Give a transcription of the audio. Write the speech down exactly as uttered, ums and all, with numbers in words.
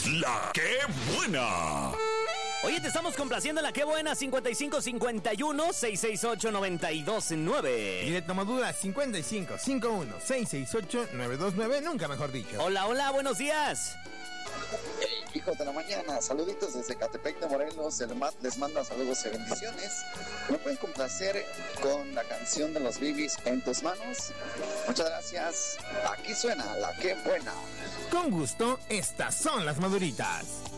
La que buena. Oye, te estamos complaciendo en La que buena. Cincuenta y cinco cincuenta y uno seiscientos sesenta y ocho noventa y dos nueve. Y de Tomadura cincuenta y cinco cincuenta y uno seiscientos sesenta y ocho noventa y dos nueve. Nunca mejor dicho. Hola, hola, buenos días. Hey, hijos de la mañana, saluditos desde Catepec de Morelos. El M A T les manda saludos y bendiciones. ¿Me pueden complacer con la canción de los Bibis En tus manos? Muchas gracias. Aquí suena La que buena. Con gusto, estas son las maduritas.